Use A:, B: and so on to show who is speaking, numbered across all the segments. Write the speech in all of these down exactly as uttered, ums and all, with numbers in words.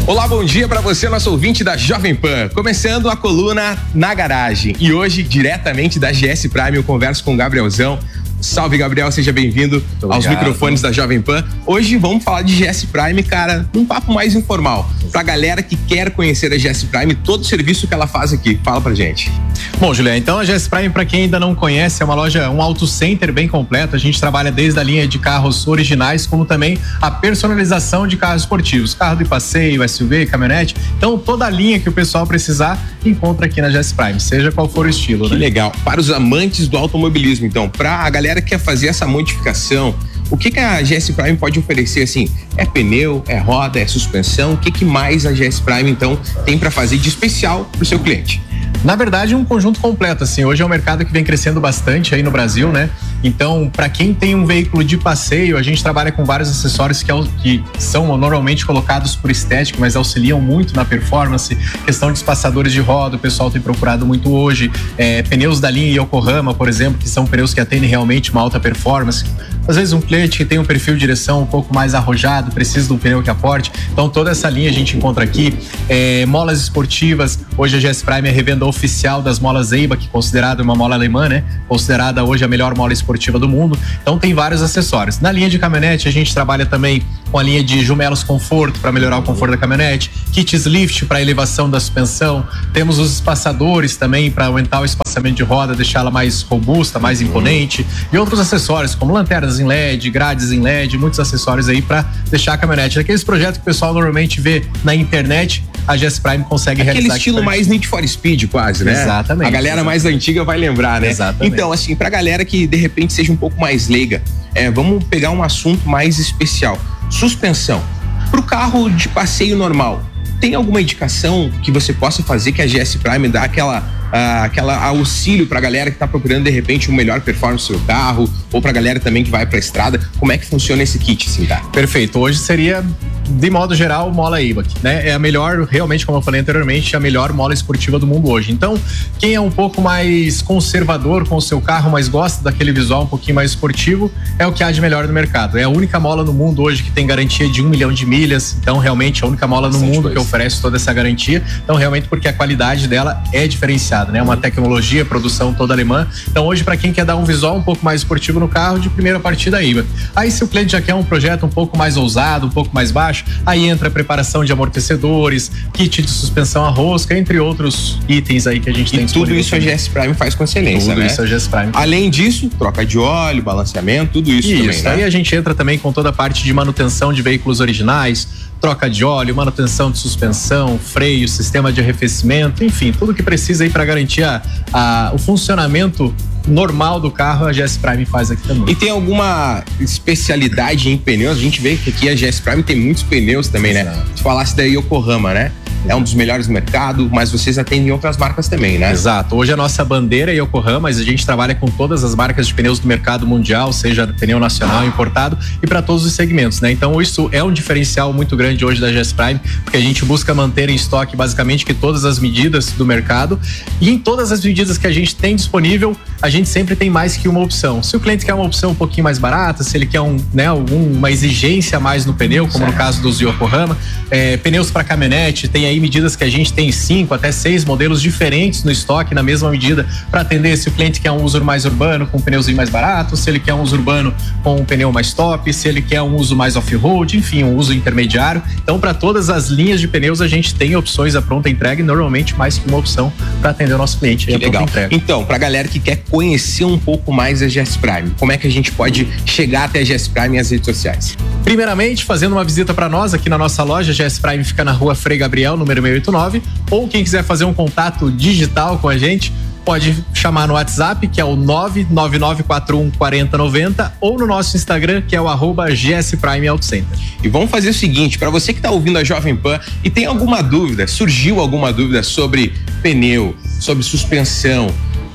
A: Olá, bom dia para você, nosso ouvinte da Jovem Pan. Começando a coluna Na Garagem. E hoje, diretamente da G S Prime, eu converso com o Gabrielzão. Salve, Gabriel, seja bem-vindo aos microfones da Jovem Pan. Hoje vamos falar de G S Prime, cara, num papo mais informal. Pra galera que quer conhecer a G S Prime, todo o serviço que ela faz aqui. Fala pra gente.
B: Bom, Juliana, então a G S Prime, pra quem ainda não conhece, é uma loja, um auto center bem completo. A gente trabalha desde a linha de carros originais, como também a personalização de carros esportivos. Carro de passeio, S U V, caminhonete. Então, toda a linha que o pessoal precisar, encontra aqui na G S Prime, seja qual for o estilo,
A: que
B: né?
A: Legal. Para os amantes do automobilismo, então, pra a galera que quer fazer essa modificação, o que que a G S Prime pode oferecer, assim? É pneu, é roda, é suspensão? O que que mais a G S Prime, então, tem para fazer de especial pro seu cliente?
B: Na verdade, um conjunto completo, assim, hoje é um mercado que vem crescendo bastante aí no Brasil, né? Então, para quem tem um veículo de passeio, a gente trabalha com vários acessórios que, que são normalmente colocados por estética, mas auxiliam muito na performance. Questão de espaçadores de roda, o pessoal tem procurado muito hoje. É, pneus da linha Yokohama, por exemplo, que são pneus que atendem realmente uma alta performance. Às vezes um cliente que tem um perfil de direção um pouco mais arrojado, precisa de um pneu que aporte. Então, toda essa linha a gente encontra aqui. É, molas esportivas, hoje a G S Prime é revenda oficial das molas Eibach, considerada uma mola alemã, né? Considerada hoje a melhor mola esportiva do mundo. Então tem vários acessórios. Na linha de caminhonete a gente trabalha também com a linha de Jumelos Conforto para melhorar o conforto da caminhonete, kits lift para elevação da suspensão, temos os espaçadores também para aumentar o espaçamento de roda, deixá-la mais robusta, mais imponente, e outros acessórios como lanternas em L E D, grades em L E D, muitos acessórios aí para deixar a caminhonete. Daqueles projetos que o pessoal normalmente vê na internet, a G S Prime consegue
A: Aquele
B: realizar.
A: Aquele estilo mais Need for Speed quase, né?
B: Exatamente.
A: A galera
B: exatamente.
A: mais antiga vai lembrar, né?
B: Exatamente.
A: Então, assim, pra galera que de repente seja um pouco mais leiga, é, vamos pegar um assunto mais especial. Suspensão. Pro carro de passeio normal, tem alguma indicação que você possa fazer que a G S Prime dá aquela, uh, aquela auxílio pra galera que tá procurando de repente um melhor performance do seu carro, ou pra galera também que vai pra estrada? Como é que funciona esse kit, assim, tá?
B: Perfeito. Hoje seria, de modo geral, mola Eibach, né? É a melhor, realmente, como eu falei anteriormente, a melhor mola esportiva do mundo hoje. Então, quem é um pouco mais conservador com o seu carro, mas gosta daquele visual um pouquinho mais esportivo, é o que há de melhor no mercado. É a única mola no mundo hoje que tem garantia de um milhão de milhas. Então, realmente, a única mola no
A: Bastante
B: mundo
A: coisa.
B: que oferece toda essa garantia. Então, realmente, porque a qualidade dela é diferenciada, né? Uma tecnologia, produção toda alemã. Então, hoje, para quem quer dar um visual um pouco mais esportivo no carro, de primeira partida, Eibach. Aí, se o cliente já quer um projeto um pouco mais ousado, um pouco mais baixo, aí entra a preparação de amortecedores, kit de suspensão a rosca, entre outros itens aí que a gente
A: E
B: tem
A: tudo isso a G S Prime faz com excelência,
B: tudo
A: né?
B: isso a G S Prime.
A: Além disso, troca de óleo, balanceamento, tudo isso,
B: Isso,
A: também, né?
B: aí a gente entra também com toda a parte de manutenção de veículos originais, troca de óleo, manutenção de suspensão, freio, sistema de arrefecimento, enfim, tudo que precisa aí para garantir a, a, o funcionamento normal do carro, a G S Prime faz aqui também.
A: E tem alguma especialidade em pneus? A gente vê que aqui a G S Prime tem muitos pneus também, né?
B: Exato.
A: Tu falasse da Yokohama, né? É um dos melhores do mercado, mas vocês atendem outras marcas também, né?
B: Exato. Hoje a nossa bandeira é Yokohama, mas a gente trabalha com todas as marcas de pneus do mercado mundial, seja pneu nacional, importado, e para todos os segmentos, né? Então isso é um diferencial muito grande hoje da G S Prime, porque a gente busca manter em estoque basicamente que todas as medidas do mercado, e em todas as medidas que a gente tem disponível, a gente sempre tem mais que uma opção. Se o cliente quer uma opção um pouquinho mais barata, se ele quer um, né, algum, uma exigência a mais no pneu, como
A: certo.
B: no caso dos Yokohama, é, pneus para caminhonete, tem aí medidas que a gente tem cinco até seis modelos diferentes no estoque na mesma medida para atender se o cliente quer um uso mais urbano com um pneuzinho mais barato, se ele quer um uso urbano com um pneu mais top, se ele quer um uso mais off-road, enfim, um uso intermediário. Então, para todas as linhas de pneus a gente tem opções à pronta entrega e normalmente mais que uma opção para atender o nosso cliente.
A: Que legal. Então, pra galera que quer conhecer um pouco mais a G S Prime, como é que a gente pode chegar até a G S Prime e as redes sociais?
B: Primeiramente, fazendo uma visita para nós aqui na nossa loja, G S Prime fica na rua Frei Gabriel, número seiscentos e oitenta e nove, ou quem quiser fazer um contato digital com a gente, pode chamar no WhatsApp, que é o nove nove nove quatro um quatro zero nove zero, ou no nosso Instagram, que é o arroba G S Prime Auto Center.
A: E vamos fazer o seguinte, para você que tá ouvindo a Jovem Pan e tem alguma dúvida, surgiu alguma dúvida sobre pneu, sobre suspensão,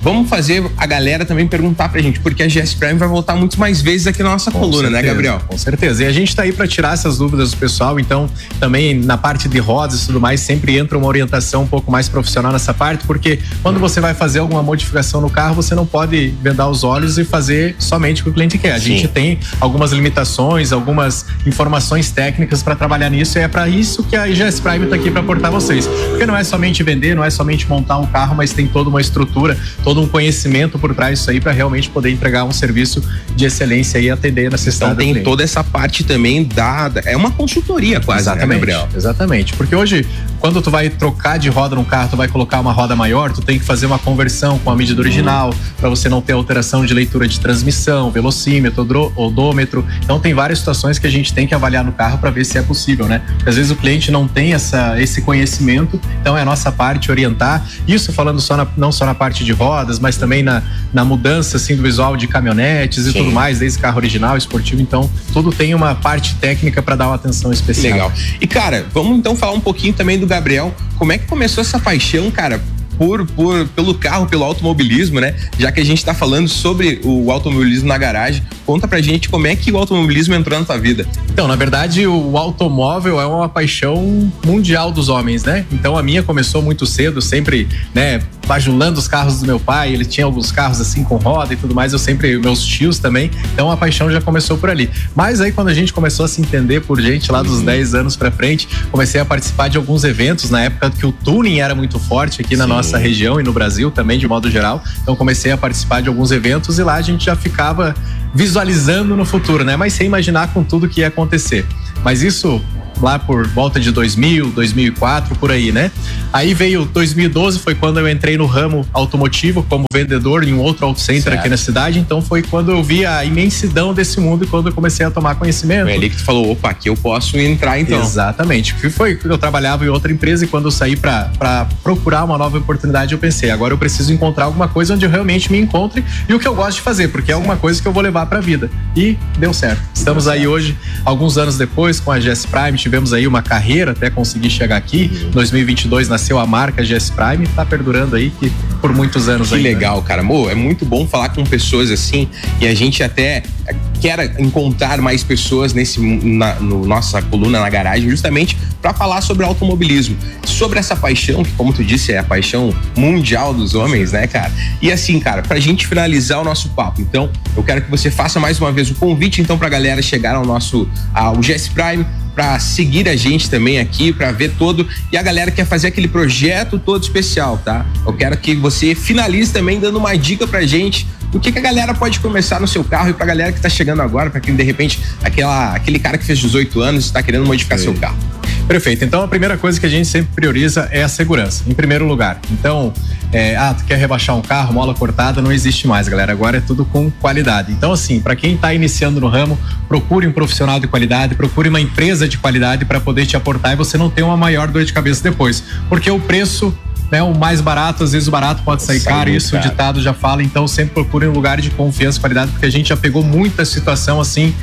A: vamos fazer a galera também perguntar pra gente, porque a G S Prime vai voltar muito mais vezes aqui na nossa com coluna, certeza, né, Gabriel?
B: Com certeza. E a gente tá aí pra tirar essas dúvidas do pessoal, então também na parte de rodas e tudo mais, sempre entra uma orientação um pouco mais profissional nessa parte, porque quando você vai fazer alguma modificação no carro, você não pode vendar os olhos e fazer somente o que o cliente quer. A Sim. gente tem algumas limitações, algumas informações técnicas para trabalhar nisso, e é para isso que a G S Prime tá aqui para aportar vocês. Porque não é somente vender, não é somente montar um carro, mas tem toda uma estrutura, todo um conhecimento por trás disso aí para realmente poder entregar um serviço de excelência e atender a necessidade.
A: Então tem toda essa parte também da, é uma consultoria quase,
B: exatamente,
A: né, Gabriel?
B: Exatamente, porque hoje quando tu vai trocar de roda num carro, tu vai colocar uma roda maior, tu tem que fazer uma conversão com a medida original, uhum. para você não ter alteração de leitura de transmissão, velocímetro, odômetro. Então tem várias situações que a gente tem que avaliar no carro para ver se é possível, né? Porque às vezes o cliente não tem essa, esse conhecimento, então é a nossa parte orientar. Isso falando só na, não só na parte de rodas, mas também na, na mudança assim, do visual de caminhonetes e Sim. tudo mais, desde carro original, esportivo. Então tudo tem uma parte técnica para dar uma atenção especial.
A: Legal. E cara, vamos então falar um pouquinho também do Gabriel. Como é que começou essa paixão, cara, por, por, pelo carro, pelo automobilismo, né? Já que a gente tá falando sobre o automobilismo na garagem, conta pra gente como é que o automobilismo entrou na tua vida.
B: Então, na verdade, o automóvel é uma paixão mundial dos homens, né? Então a minha começou muito cedo, sempre, né, bajulando os carros do meu pai. Ele tinha alguns carros assim com roda e tudo mais, eu sempre, meus tios também, então a paixão já começou por ali. Mas aí quando a gente começou a se entender por gente lá dos uhum. dez anos pra frente, comecei a participar de alguns eventos na época que o tuning era muito forte aqui na Sim. nossa região e no Brasil também, de modo geral. Então comecei a participar de alguns eventos e lá a gente já ficava visualizando no futuro, né? Mas sem imaginar com tudo que ia acontecer. Mas isso lá por volta de dois mil, dois mil e quatro, por aí, né? Aí veio dois mil e doze, foi quando eu entrei no ramo automotivo como vendedor em um outro auto center certo. Aqui na cidade. Então foi quando eu vi a imensidão desse mundo e quando eu comecei a tomar conhecimento.
A: Foi ali que tu falou, opa, aqui eu posso entrar então.
B: Exatamente. Que foi eu trabalhava em outra empresa e quando eu saí pra, pra procurar uma nova oportunidade, eu pensei, agora eu preciso encontrar alguma coisa onde eu realmente me encontre e o que eu gosto de fazer, porque é alguma coisa que eu vou levar pra vida. E deu certo. Estamos deu aí certo. Hoje, alguns anos depois, com a G S Prime, tivemos aí uma carreira até conseguir chegar aqui. Em uhum. dois mil e vinte e dois nasceu a marca G S Prime, tá perdurando aí que, por muitos anos
A: que
B: aí.
A: Que legal, né? Cara. Mo, é muito bom falar com pessoas assim e a gente até quer encontrar mais pessoas nesse na no nossa coluna na garagem, justamente para falar sobre automobilismo, sobre essa paixão que, como tu disse, é a paixão mundial dos homens, né, cara? E assim, cara, pra gente finalizar o nosso papo, então, eu quero que você faça mais uma vez o convite, então, pra galera chegar ao nosso, ao G S Prime, para seguir a gente também aqui, para ver todo, e a galera quer fazer aquele projeto todo especial, tá? Eu quero que você finalize também dando uma dica pra gente do que, que a galera pode começar no seu carro e pra galera que tá chegando agora, para quem de repente, aquela, aquele cara que fez dezoito anos e tá querendo modificar Sim. seu carro.
B: Perfeito, então a primeira coisa que a gente sempre prioriza é a segurança, em primeiro lugar. Então, é, ah, tu quer rebaixar um carro, mola cortada, não existe mais, galera, agora é tudo com qualidade. Então assim, para quem tá iniciando no ramo, procure um profissional de qualidade, procure uma empresa de qualidade para poder te aportar e você não ter uma maior dor de cabeça depois, porque o preço, né, o mais barato, às vezes o barato pode sair caro, isso caro. O ditado já fala, então sempre procure um lugar de confiança e qualidade, porque a gente já pegou muita situação assim,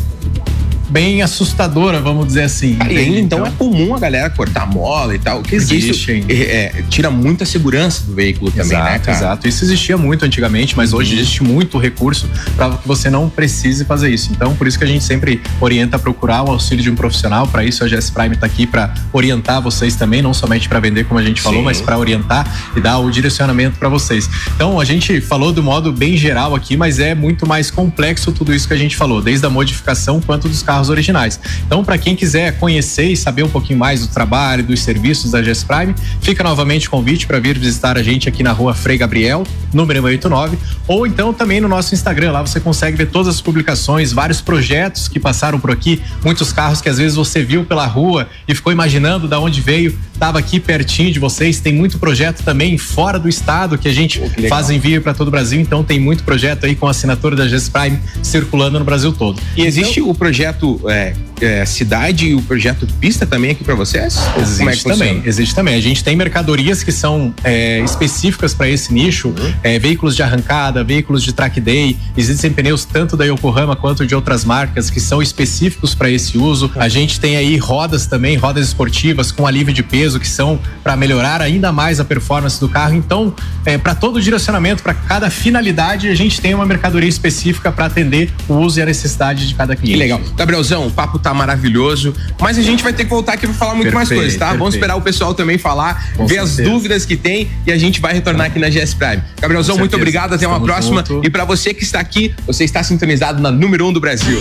B: bem assustadora, vamos dizer assim.
A: Ah, e ainda, então, então é comum a galera cortar mola e tal. Que existe. Isso, é, é, tira muita segurança do veículo
B: exato,
A: também, né, cara?
B: Exato. Isso existia muito antigamente, mas uhum. hoje existe muito recurso para que você não precise fazer isso. Então, por isso que a gente sempre orienta a procurar o auxílio de um profissional. Para isso, a G S Prime tá aqui para orientar vocês também, não somente para vender, como a gente falou, Sim. mas para orientar e dar o direcionamento para vocês. Então, a gente falou do modo bem geral aqui, mas é muito mais complexo tudo isso que a gente falou, desde a modificação quanto dos carros originais. Então, para quem quiser conhecer e saber um pouquinho mais do trabalho, dos serviços da G S Prime, fica novamente o convite para vir visitar a gente aqui na rua Frei Gabriel, número oitenta e nove, ou então também no nosso Instagram. Lá você consegue ver todas as publicações, vários projetos que passaram por aqui, muitos carros que às vezes você viu pela rua e ficou imaginando da onde veio, estava aqui pertinho de vocês. Tem muito projeto também fora do estado que a gente oh, faz envio para todo o Brasil, então tem muito projeto aí com a assinatura da G S Prime circulando no Brasil todo.
A: E existe então, o projeto projeto é, é, cidade e o projeto pista também aqui para vocês?
B: Existe
A: Como é que
B: também,
A: funciona?
B: existe também. A gente tem mercadorias que são é, específicas para esse nicho, uhum. é, veículos de arrancada, veículos de track day. Existem pneus tanto da Yokohama quanto de outras marcas que são específicos para esse uso. A gente tem aí rodas também, rodas esportivas com alívio de peso que são para melhorar ainda mais a performance do carro. Então, é, para todo o direcionamento, para cada finalidade, a gente tem uma mercadoria específica para atender o uso e a necessidade de cada cliente.
A: Que legal. Gabrielzão, o papo tá maravilhoso, mas a gente vai ter que voltar aqui para falar muito perfeito, mais coisas, tá? Perfeito. Vamos esperar o pessoal também falar, com ver certeza. As dúvidas que tem e a gente vai retornar aqui na G S Prime. Gabrielzão, muito obrigado, até Estamos uma próxima. Junto. E para você que está aqui, você está sintonizado na número um do Brasil.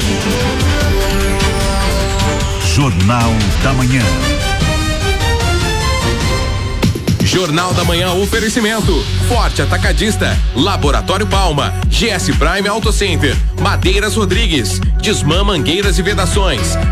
C: Jornal da Manhã.
D: Jornal da Manhã, oferecimento Forte Atacadista, Laboratório Palma, G S Prime Auto Center, Madeiras Rodrigues, Desmã Mangueiras e Vedações.